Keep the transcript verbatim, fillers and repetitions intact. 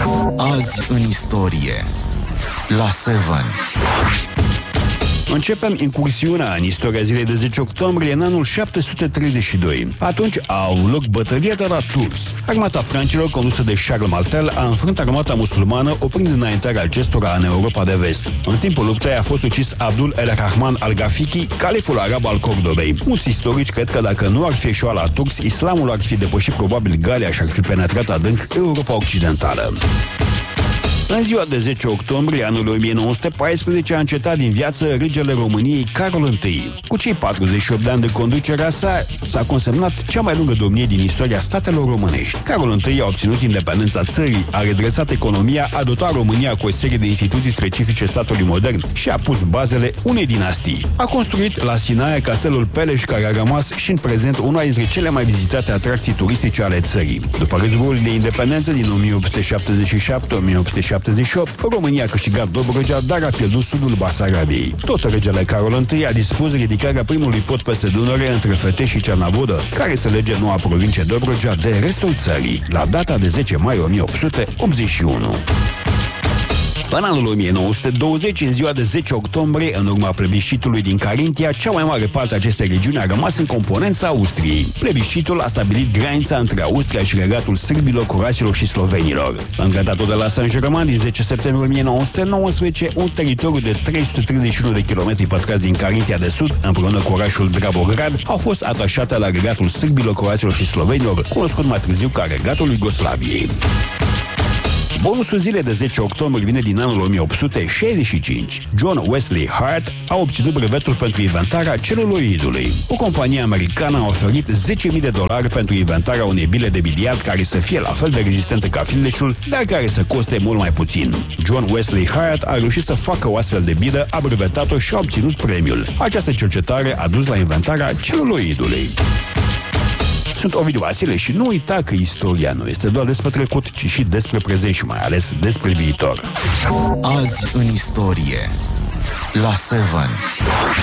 Azi în istorie la Seven. Începem incursiunea în istoria zilei de zece octombrie în anul șapte sute treizeci și doi. Atunci a avut loc bătălia de la Tours. Armata francilor, condusă de Charles Martel, a înfrânt armata musulmană, oprind înaintarea acestora în Europa de Vest. În timpul luptei a fost ucis Abdul el-Rahman al-Ghafiqi, califul arab al Cordobei. Mulți istorici cred că dacă nu ar fi ieșuat la Tours, islamul ar fi depășit probabil Galia și ar fi penetrat adânc Europa Occidentală. În ziua de zece octombrie anului o mie nouă sute paisprezece a încetat din viață regele României Carol I. Cu cei patruzeci și opt de ani de conducerea sa, s-a consemnat cea mai lungă domnie din istoria statelor românești. Carol I a obținut independența țării, a redresat economia, a dotat România cu o serie de instituții specifice statului modern și a pus bazele unei dinastii. A construit la Sinaia castelul Peleș, care a rămas și în prezent una dintre cele mai vizitate atracții turistice ale țării. După războiul de independență din o mie opt sute șaptezeci și șapte - o mie opt sute șaptezeci și opt, România a câștigat Dobrogea, dar a pierdut sudul Basarabiei. Tot regele Carol I a dispus ridicarea primului pod peste Dunăre între Fetești și Cernavodă, care se lege noua provincie Dobrogea de restul țării, la data de zece mai o mie opt sute optzeci și unu. În anul o mie nouă sute douăzeci, în ziua de zece octombrie, în urma plebiscitului din Carintia, cea mai mare parte a acestei regiuni a rămas în componența Austriei. Plebiscitul a stabilit granița între Austria și regatul sârbilor, croaților și slovenilor. În tratatul de la Saint-Germain din zece septembrie o mie nouă sute nouăsprezece, un teritoriu de trei sute treizeci și unu de kilometri pătrați din Carintia de Sud, împreună cu orașul Dragograd, au fost atașate la regatul sârbilor, croaților și slovenilor, cunoscut mai târziu ca regatul Iugoslaviei. Bonusul zilei de zece octombrie vine din anul o mie opt sute șaizeci și cinci. John Wesley Hart a obținut brevetul pentru inventarea celuloidului. O companie americană a oferit zece mii de dolari pentru inventarea unei bile de biliard care să fie la fel de rezistentă ca fileșul, dar care să coste mult mai puțin. John Wesley Hart a reușit să facă o astfel de bilă, a brevetat-o și a obținut premiul. Această cercetare a dus la inventarea celuloidului. Sunt Ovidiu Vasile și nu uita că istoria nu este doar despre trecut, ci și despre prezent și mai ales despre viitor. Azi în istorie la Seven.